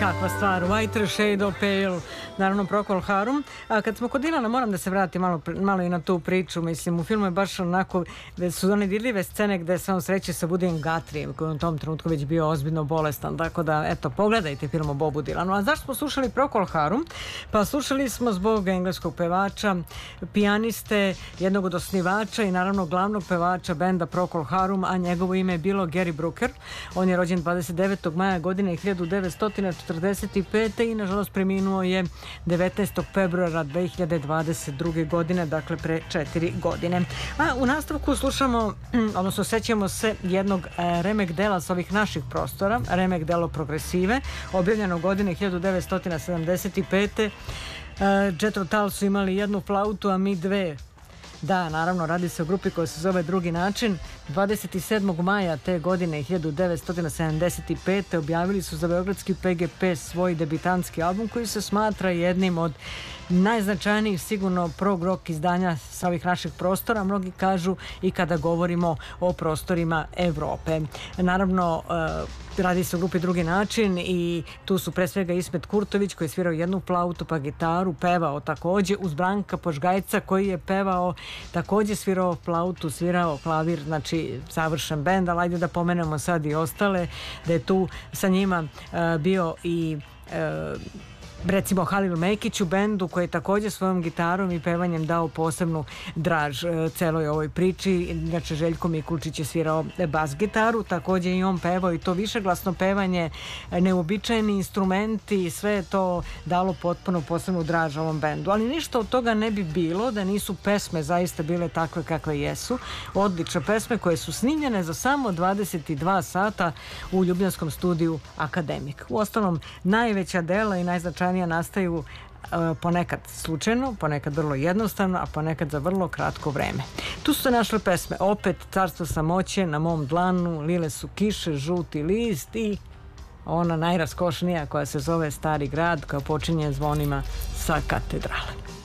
kakva stvar, Whiter Shade of Pale, naravno Procol Harum. A kad smo kod Dilana, moram da se vratim malo i na tu priču. Mislim, u filmu je baš onako, da su one dirljive scene gde se on sreće sa Woodym Guthriejem, koji je u tom trenutku već bio ozbiljno bolestan. Tako da, eto, pogledajte film o Bobu Dilanu. A zašto smo slušali Procol Harum? Pa slušali smo zbog engleskog pevača, pijaniste, jednog od osnivača i naravno glavnog pevača benda Procol Harum, a njegovo ime je bilo Gary Brooker. On je rođen 29. maja godine 1945. i nažalost preminuo je 19. februara 2022. godine, dakle pre 4 godine. A u nastavku slušamo, odnosno sećamo se jednog remek dela sa ovih naših prostora, remek delo progresive, objavljeno godine 1975. Jethro Tull su imali jednu flautu, a mi dve. Da, naravno, radi se o grupi koja se zove Drugi način. 27. maja te godine 1975. objavili su za beogradski PGP svoj debitantski album koji se smatra jednim od najznačajnijih sigurno prog rock izdanja sa ovih naših prostora, mnogi kažu i kada govorimo o prostorima Evrope. Naravno, radi se o grupi Drugi način i tu su pre svega Ismet Kurtović koji je svirao jednu flautu pa gitaru, pevao takođe uz Branka Požgajca koji je pevao, takođe svirao flautu, svirao klavir, znači savršen bend, ali ajde da pomenemo sad i ostale, da je tu sa njima bio i recimo Halil Mekić u bendu koji je takođe svojom gitarom i pevanjem dao posebnu draž celoj ovoj priči. Inače Željko Mikulčić je svirao bas gitaru, takođe i on pevao i to višeglasno pevanje, neuobičajeni instrumenti, sve je to dalo potpuno posebnu draž ovom bendu. Ali ništa od toga ne bi bilo da nisu pesme zaista bile takve kakve jesu. Odlične pesme koje su snimljene za samo 22 sata u ljubljanskom studiju Akademik. U ostalom, najveća dela i najznačajnija nastaju ponekad slučajno, ponekad vrlo jednostavno, a ponekad za vrlo kratko vreme. Tu su se našle pesme opet Carstvo samoće, Na mom dlanu, Lile su kiše, Žuti list i ona najraskošnija koja se zove Stari grad, koja počinje zvonima sa katedrale.